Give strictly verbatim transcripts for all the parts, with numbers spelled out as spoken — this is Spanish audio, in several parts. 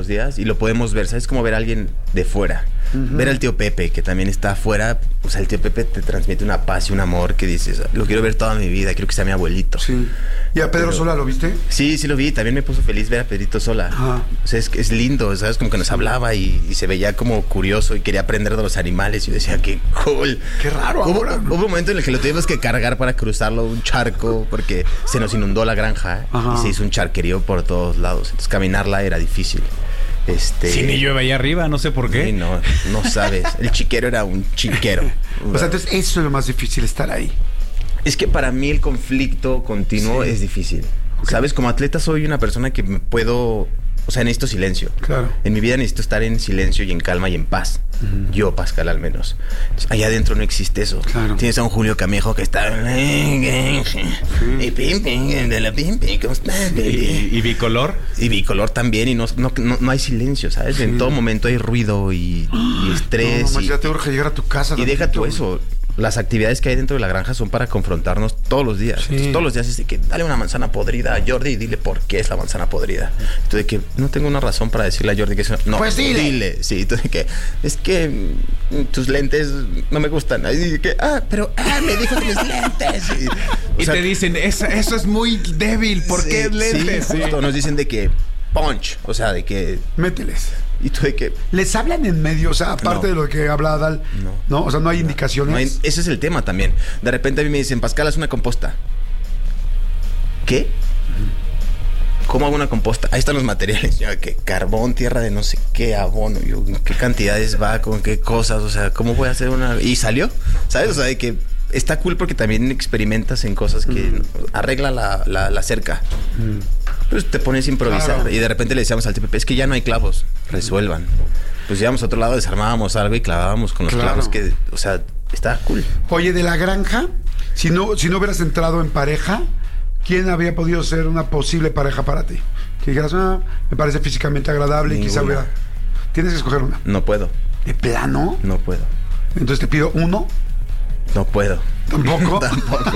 los días y lo podemos ver, ¿sabes? Como ver a alguien de fuera. Uh-huh. Ver al tío Pepe, que también está afuera. O sea, el tío Pepe te transmite una paz y un amor que dices, lo quiero ver toda mi vida, quiero que sea mi abuelito. Sí. ¿Y a Pedro Pero, Sola lo viste? Sí, sí lo vi. También me puso feliz ver a Pedrito Sola. Ajá. O sea, es, es lindo, ¿sabes? Como que nos hablaba y, y se veía como curioso y quería aprender de los animales. Y yo decía, qué cool. Qué raro Hubo, ahora. hubo un momento en el que lo tuvimos que cargar para cruzarlo un charco porque se nos inundó la granja. Ajá. Y se hizo un charquerío por todos lados. Entonces caminarla era difícil. Este... Sí, ni llueve ahí arriba, no sé por qué. Sí, no, no sabes. El chiquero era un chiquero. O sea, entonces eso es lo más difícil, estar ahí. Es que para mí el conflicto continuo sí. es difícil. Okay. ¿Sabes? Como atleta soy una persona que me puedo... O sea, necesito silencio. Claro. En mi vida necesito estar en silencio y en calma y en paz. Uh-huh. Yo, Pascal, al menos. Entonces, allá adentro no existe eso. Claro. Tienes a un Julio Camejo que está... Sí. Y pim, pim, de la pim, pim, ¿cómo está, baby? ¿Y, y bicolor? Y bicolor también. Y no, no, no, no hay silencio, ¿sabes? Sí. En todo momento hay ruido y, y estrés. No, no, y, ya te urge llegar a tu casa. Y deja tú eso. Las actividades que hay dentro de la granja son para confrontarnos todos los días. Sí. Entonces, todos los días es de que dale una manzana podrida a Jordi y dile por qué es la manzana podrida. Entonces, de que no tengo una razón para decirle a Jordi que es una... No, pues dile. dile. Sí, entonces de que es que tus lentes no me gustan. Y de que, ah, pero ah, me dijo que mis lentes. Y, y sea, te dicen, eso, eso es muy débil, ¿por sí, qué lentes? Sí, justo, nos dicen de que punch, o sea, de que... Mételes. ¿Y tú de qué? ¿Les hablan en medio? O sea, aparte no. de lo que habla Adal, no. ¿no? O sea, no hay no. indicaciones. No hay, ese es el tema también. De repente a mí me dicen, Pascal, haz una composta. ¿Qué? ¿Cómo hago una composta? Ahí están los materiales. Yo, ¿qué? Carbón, tierra de no sé qué, abono. Yo, ¿qué cantidades va? ¿Con qué cosas? O sea, ¿cómo voy a hacer una...? Y salió, ¿sabes? O sea, de que está cool porque también experimentas en cosas que mm. arregla la, la, la cerca. Mm. Pues te pones a improvisar. Claro. Y de repente le decíamos al T P P, es que ya no hay clavos, resuelvan. Pues íbamos a otro lado, desarmábamos algo y clavábamos con los claro. clavos que, o sea, está cool. Oye, de la granja, si no, si no hubieras entrado en pareja, ¿quién habría podido ser una posible pareja para ti? Que dijeras, ah, me parece físicamente agradable. Ninguna. Y quizá hubiera... Tienes que escoger una. No puedo. ¿De plano? No puedo. Entonces te pido uno. No puedo. ¿Tampoco? Tampoco.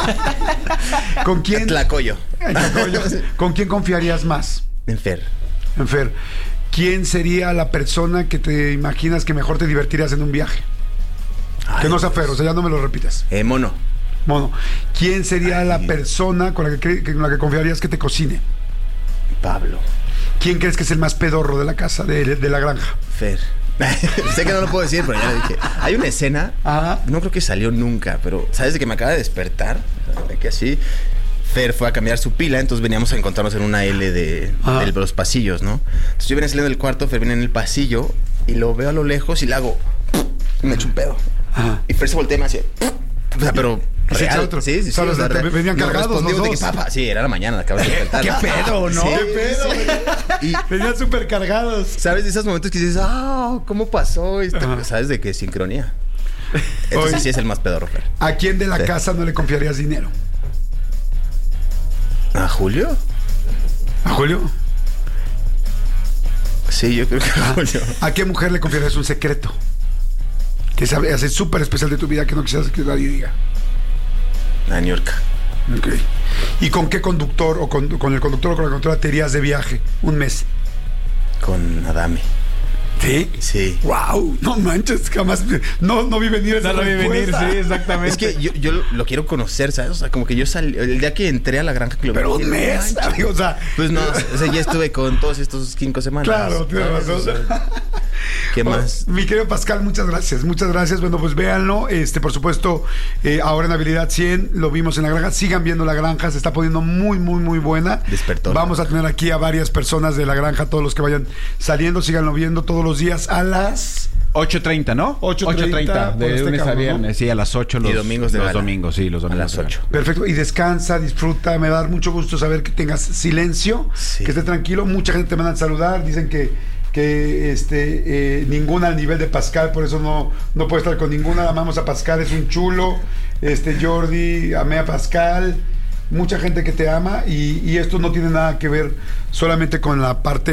¿Con quién? Tlacoyo. ¿Con quién confiarías más? En Fer. En Fer. ¿Quién sería la persona que te imaginas que mejor te divertirías en un viaje? Ay, que no sea Fer, o sea, ya no me lo repitas. Eh, Mono. Mono. ¿Quién sería Ay. la persona con la que, con la que confiarías que te cocine? Pablo. ¿Quién crees que es el más pedorro de la casa, de, de la granja? Fer. Sé que no lo puedo decir, pero ya lo dije. Hay una escena, Ajá. no creo que salió nunca, pero ¿sabes de que me acaba de despertar? De que así Fer fue a cambiar su pila, entonces veníamos a encontrarnos en una L de, de los pasillos, ¿no? Entonces yo venía saliendo del cuarto, Fer viene en el pasillo y lo veo a lo lejos y le hago y me echo un pedo. Ajá. Y Fer se voltea y me hace, o sea, pero real. Otro. Sí, sí, sí. O sea, te venían cargados los dos. Que, papá, sí, era la mañana, acabas de despertar. ¿Qué pedo, no? Sí, ¿Qué pedo? Sí. Y venían súper cargados. ¿Sabes de esos momentos que dices, ah, oh, ¿cómo pasó esto? Ajá. ¿Sabes de qué? Sincronía. Entonces Oye, sí es el más pedorro, Fer. ¿A quién de la sí. casa no le confiarías dinero? ¿A Julio? ¿A Julio? Sí, yo creo que a Julio. ¿A qué mujer le confiarías un secreto? Que sabe hacer súper especial de tu vida que no quisieras que nadie diga. A Niurka. Ok. ¿Y con qué conductor o con, con el conductor o con la conductora te irías de viaje? Un mes. Con Adame. ¿Sí? Sí. ¡Wow! No manches, jamás. No, no vi venir esa No lo vi venir, sí, exactamente. Es que yo, yo lo, lo quiero conocer, ¿sabes? O sea, como que yo salí. El día que entré a la granja que lo Pero un mes, amigo, o sea. Pues no, o sea, ya estuve con todos estos cinco semanas. Claro, tienes razón. O sea, ¿qué más? Oh, mi querido Pascal, muchas gracias. Muchas gracias. Bueno, pues véanlo. Este, por supuesto, eh, ahora en Habilidad cien lo vimos en la granja. Sigan viendo la granja, se está poniendo muy, muy, muy buena. Despertó. Vamos a tener aquí a varias personas de la granja, todos los que vayan saliendo, síganlo viendo todos los días a las ocho treinta, ¿no? ocho treinta de lunes a viernes, sí, a las ocho los, y domingos de los gala. domingos, sí, los domingos a las ocho. Perfecto, y descansa, disfruta, me va a dar mucho gusto saber que tengas silencio, sí. que estés tranquilo, mucha gente te manda a saludar, dicen que que este eh, ninguna al nivel de Pascal, por eso no, no puede estar con ninguna, amamos a Pascal, es un chulo, este Jordi, amé a Pascal, mucha gente que te ama y, y esto no tiene nada que ver solamente con la parte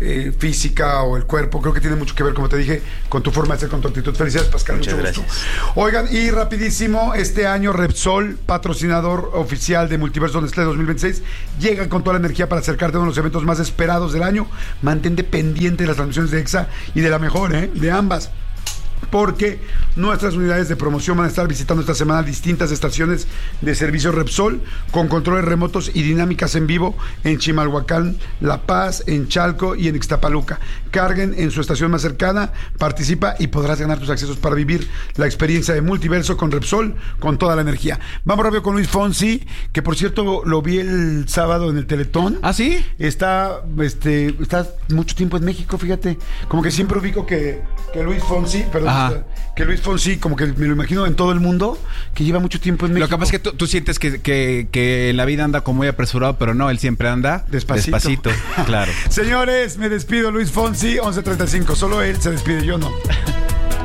eh, física o el cuerpo. Creo que tiene mucho que ver, como te dije, con tu forma de ser, con tu actitud. Felicidades, Pascal. Muchas mucho gracias. gusto. Oigan, y rapidísimo, este año Repsol, patrocinador oficial de Multiverso Nestlé dos mil veintiséis, llega con toda la energía para acercarte a uno de los eventos más esperados del año. Mantente pendiente de las transmisiones de EXA y de la mejor, ¿eh? De ambas. Porque nuestras unidades de promoción van a estar visitando esta semana distintas estaciones de servicio Repsol con controles remotos y dinámicas en vivo en Chimalhuacán, La Paz, en Chalco y en Ixtapaluca. Carguen en su estación más cercana, participa y podrás ganar tus accesos para vivir la experiencia de Multiverso con Repsol con toda la energía. Vamos rápido con Luis Fonsi, que por cierto lo vi el sábado en el Teletón. ¿Ah, sí? Está, este, está mucho tiempo en México, fíjate. Como que siempre ubico que, que Luis Fonsi, perdón, Ajá. que Luis Fonsi, como que me lo imagino en todo el mundo, que lleva mucho tiempo en México. Lo que pasa es que tú, tú sientes que, que, que en la vida anda como muy apresurado, pero no, él siempre anda Despacito. despacito. Claro. Señores, me despido, Luis Fonsi, once treinta y cinco. Solo él se despide, yo no.